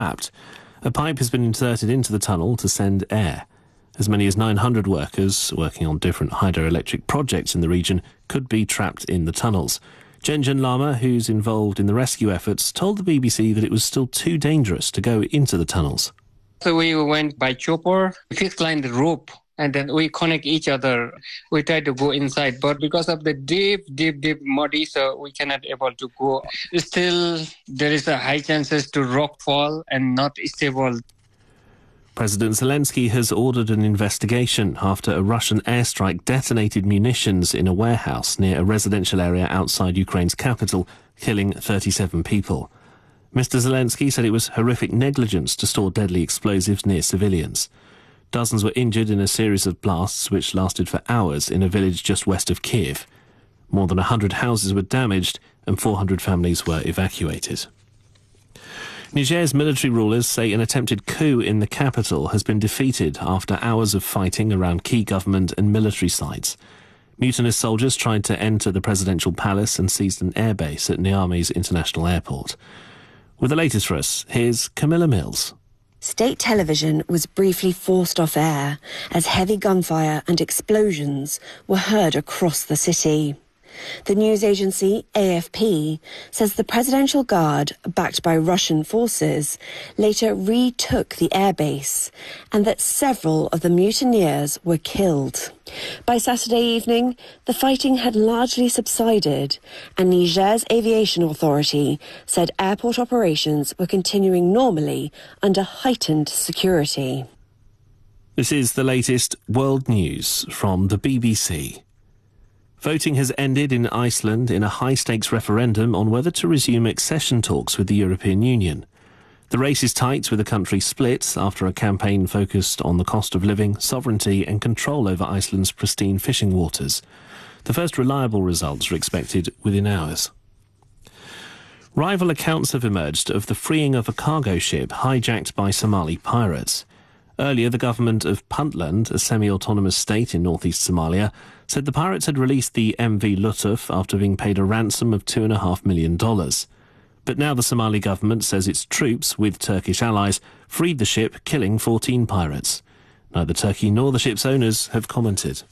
trapped. A pipe has been inserted into the tunnel to send air. As many as 900 workers working on different hydroelectric projects in the region could be trapped in the tunnels. Jenjen Lama, who's involved in the rescue efforts, told the BBC that it was still too dangerous to go into the tunnels. So we went by chopper, we climbed the rope, and then we connect each other. We try to go inside, but because of the deep muddy, so we cannot able to go. Still, there is a high chances to rock fall and not stable. President Zelensky has ordered an investigation after a Russian airstrike detonated munitions in a warehouse near a residential area outside Ukraine's capital, killing 37 people. Mr. Zelensky said it was horrific negligence to store deadly explosives near civilians. Dozens were injured in a series of blasts which lasted for hours in a village just west of Kiev. More than 100 houses were damaged and 400 families were evacuated. Niger's military rulers say an attempted coup in the capital has been defeated after hours of fighting around key government and military sites. Mutinous soldiers tried to enter the presidential palace and seized an airbase at Niamey's international airport. With the latest for us, here's Camilla Mills. State television was briefly forced off air as heavy gunfire and explosions were heard across the city. The news agency AFP says the Presidential Guard, backed by Russian forces, later retook the airbase and that several of the mutineers were killed. By Saturday evening, the fighting had largely subsided and Niger's aviation authority said airport operations were continuing normally under heightened security. This is the latest world news from the BBC. Voting has ended in Iceland in a high-stakes referendum on whether to resume accession talks with the European Union. The race is tight with the country split after a campaign focused on the cost of living, sovereignty and control over Iceland's pristine fishing waters. The first reliable results are expected within hours. Rival accounts have emerged of the freeing of a cargo ship hijacked by Somali pirates. Earlier, the government of Puntland, a semi-autonomous state in northeast Somalia, said the pirates had released the MV Lutuf after being paid a ransom of $2.5 million. But now the Somali government says its troops, with Turkish allies, freed the ship, killing 14 pirates. Neither Turkey nor the ship's owners have commented.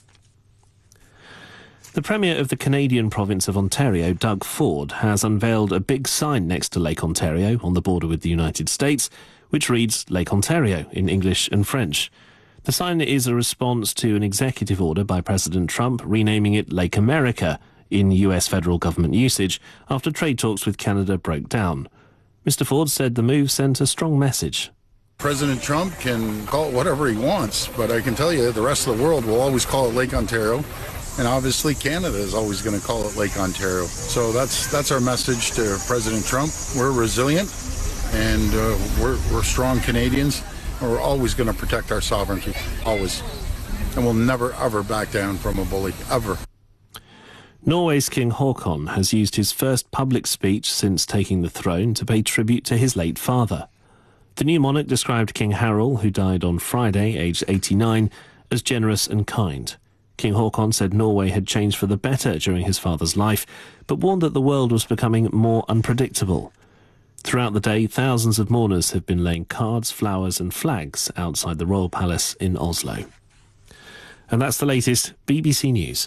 The Premier of the Canadian province of Ontario, Doug Ford, has unveiled a big sign next to Lake Ontario on the border with the United States, which reads Lake Ontario in English and French. The sign is a response to an executive order by President Trump renaming it Lake America in US federal government usage after trade talks with Canada broke down. Mr. Ford said the move sent a strong message. President Trump can call it whatever he wants, but I can tell you the rest of the world will always call it Lake Ontario, and obviously Canada is always going to call it Lake Ontario. So that's our message to President Trump. We're resilient, and we're strong Canadians. We're always going to protect our sovereignty, always. And we'll never, ever back down from a bully, ever. Norway's King Haakon has used his first public speech since taking the throne to pay tribute to his late father. The new monarch described King Harald, who died on Friday, aged 89, as generous and kind. King Haakon said Norway had changed for the better during his father's life, but warned that the world was becoming more unpredictable. Throughout the day, thousands of mourners have been laying cards, flowers and flags outside the Royal Palace in Oslo. And that's the latest BBC News.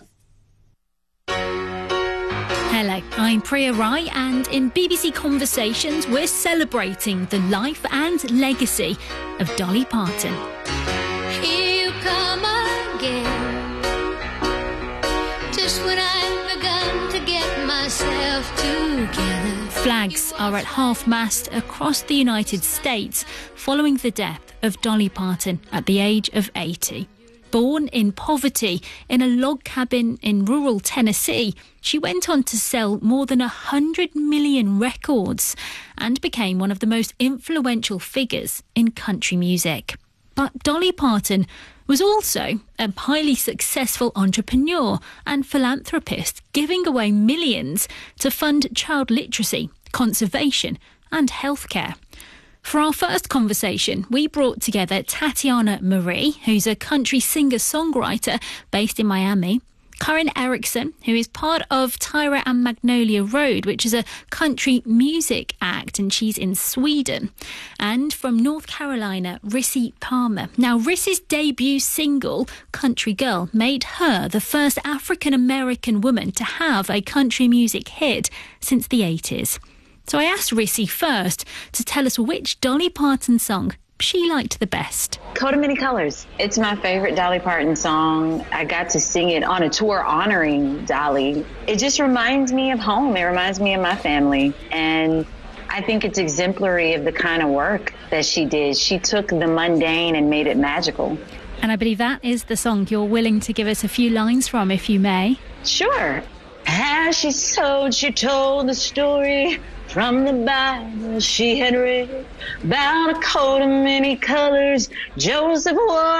Hello, I'm Priya Rai, and in BBC Conversations we're celebrating the life and legacy of Dolly Parton. Here you come again, just when I've begun to get myself together. Flags are at half-mast across the United States following the death of Dolly Parton at the age of 80. Born in poverty in a log cabin in rural Tennessee, she went on to sell more than 100 million records and became one of the most influential figures in country music. But Dolly Parton was also a highly successful entrepreneur and philanthropist, giving away millions to fund child literacy, conservation and healthcare. For our first conversation, we brought together Tatiana Marie, who's a country singer-songwriter based in Miami, Karin Eriksson, who is part of Tyra and Magnolia Road, which is a country music act, and she's in Sweden. And from North Carolina, Rissy Palmer. Now, Rissy's debut single, Country Girl, made her the first African-American woman to have a country music hit since the 80s. So I asked Rissy first to tell us which Dolly Parton song she liked the best. Coat of Many Colors. It's my favorite Dolly Parton song. I got to sing it on a tour honoring Dolly. It just reminds me of home. It reminds me of my family. And I think it's exemplary of the kind of work that she did. She took the mundane and made it magical. And I believe that is the song you're willing to give us a few lines from, if you may. Sure. As she sewed, she told the story from the Bible she had read about a coat of many colors Joseph wore